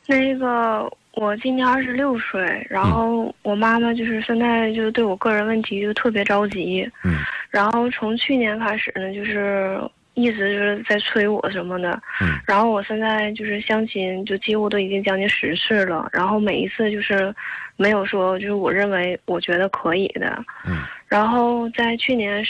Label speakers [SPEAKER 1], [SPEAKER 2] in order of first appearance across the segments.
[SPEAKER 1] 那个我今年26岁，然后我妈妈就是现在就对我个人问题就特别着急，然后从去年开始呢，就是一直就是在催我什么的，然后我现在就是相亲就几乎都已经将近10次了，然后每一次就是没有说就是我觉得可以的，然后在去年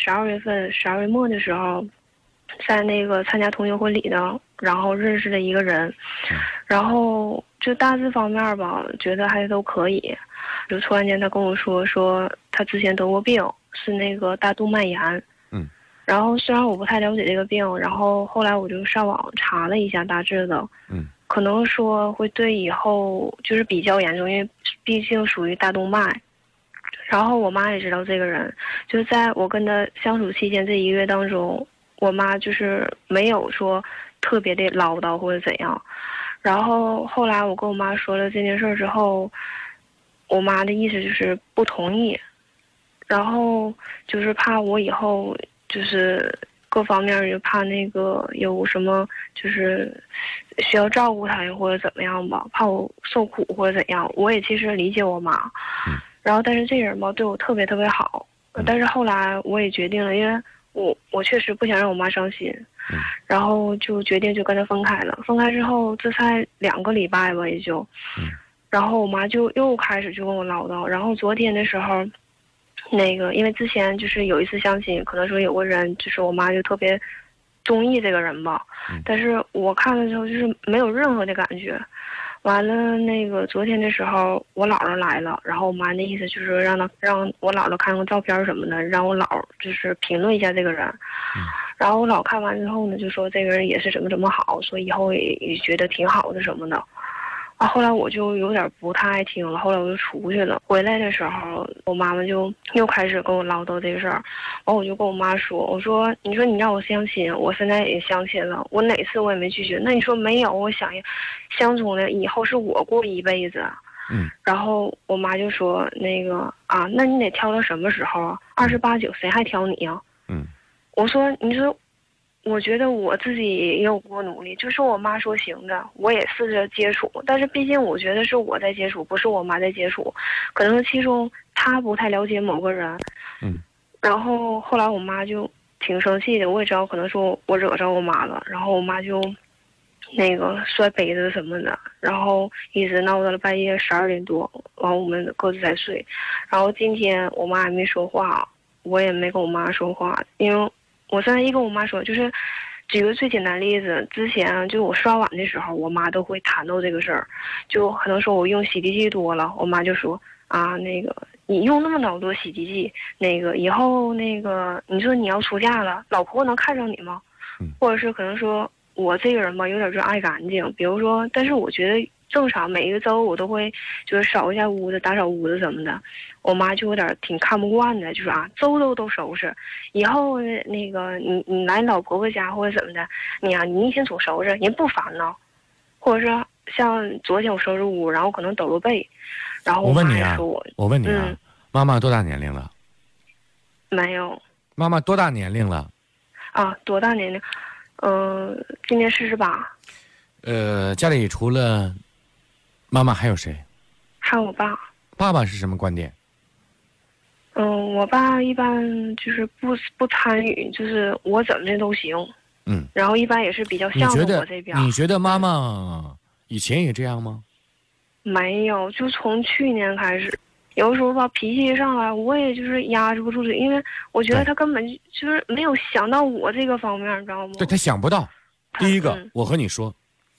[SPEAKER 1] 12月末的时候，在那个参加同学婚礼的，然后认识了一个人，然后就大致方面吧，觉得还都可以。就突然间他跟我说他之前得过病，是那个大动脉炎。然后虽然我不太了解这个病，然后后来我就上网查了一下大致的，可能说会对以后就是比较严重，因为毕竟属于大动脉。然后我妈也知道这个人，就在我跟他相处期间这1个月当中，我妈就是没有说特别的唠叨或者怎样。然后后来我跟我妈说了这件事之后，我妈的意思就是不同意，然后就是怕我以后就是各方面就怕那个有什么就是需要照顾她或者怎么样吧，怕我受苦或者怎样。我也其实理解我妈，然后但是这人吧对我特别特别好，但是后来我也决定了，因为我确实不想让我妈伤心，然后就决定就跟她分开了。分开之后这才2个礼拜吧也就，然后我妈就又开始就跟我唠叨。然后昨天的时候，那个因为之前就是有一次相亲，可能说有个人就是我妈就特别中意这个人吧，但是我看了之后就是没有任何的感觉。完了那个昨天的时候我姥姥来了，然后我妈的意思就是让我姥姥看看照片什么的，让我姥就是评论一下这个人。然后我姥看完之后呢，就说这个人也是怎么好，说以后也觉得挺好的什么的。后来我就有点不太爱听了，后来我就出去了。回来的时候，我妈妈就又开始跟我唠叨这个事儿，完我就跟我妈说，我说你说你让我相亲，我现在也相亲了，我哪次我也没拒绝。那你说没有，我想相中的以后是我过一辈子。然后我妈就说那个啊，那你得挑到什么时候啊？28、9谁还挑你啊？我说你说。我觉得我自己也有过努力，就是我妈说行的，我也试着接触，但是毕竟我觉得是我在接触，不是我妈在接触，可能其中她不太了解某个人，然后后来我妈就挺生气的，我也知道可能说我惹着我妈了，然后我妈就那个摔杯子什么的，然后一直闹到了半夜12点多，完我们各自在睡，然后今天我妈也没说话，我也没跟我妈说话，因为我现在一跟我妈说，就是举个最简单的例子，之前就我刷碗的时候，我妈都会谈到这个事儿，就可能说我用洗涤剂多了，我妈就说啊，那个你用那么老多洗涤剂，那个以后那个你说你要出嫁了，老婆能看上你吗？或者是可能说我这个人吧，有点就爱干净，比如说，但是我觉得正常每一个周我都会就是扫一下屋子、打扫屋子什么的。我妈就有点挺看不惯的，就说啊，周都收拾，以后那个你来老婆婆家或者怎么的，你一天总收拾，人不烦恼。或者是像昨天我收拾屋，然后可能抖了被，然后
[SPEAKER 2] 我问你啊，妈妈多大年龄了？
[SPEAKER 1] 没有。
[SPEAKER 2] 妈妈多大年龄了？
[SPEAKER 1] 啊，多大年龄？今年48。
[SPEAKER 2] 家里除了妈妈还有谁？
[SPEAKER 1] 还有我爸。
[SPEAKER 2] 爸爸是什么观点？
[SPEAKER 1] 我爸一般就是不参与，就是我怎么的都行。然后一般也是比较向着我这边。
[SPEAKER 2] 你觉得妈妈以前也这样吗？
[SPEAKER 1] 没有，就从去年开始，有的时候吧脾气一上来，我也就是压制不住嘴，因为我觉得他根本就是没有想到我这个方面，你知道吗？
[SPEAKER 2] 对，他想不到。第一个，我和你说，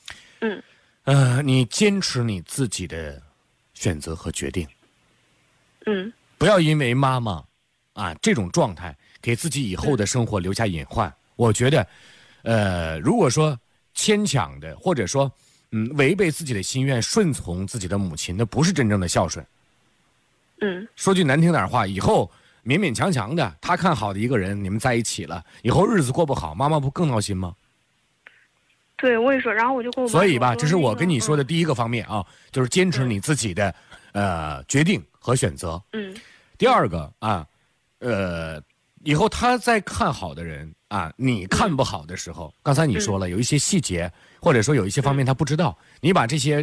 [SPEAKER 2] 你坚持你自己的选择和决定。不要因为妈妈这种状态给自己以后的生活留下隐患。我觉得如果说牵强的或者说违背自己的心愿顺从自己的母亲，那不是真正的孝顺。说句难听点话，以后勉勉强强的他看好的一个人你们在一起了，以后日子过不好，妈妈不更闹心吗？
[SPEAKER 1] 对，我也说，然后我就跟我妈说，
[SPEAKER 2] 所以吧，这是我跟你说的第一个方面啊，就是坚持你自己的决定和选择。第二个以后他在看好的人你看不好的时候，刚才你说了有一些细节，或者说有一些方面他不知道，你把这些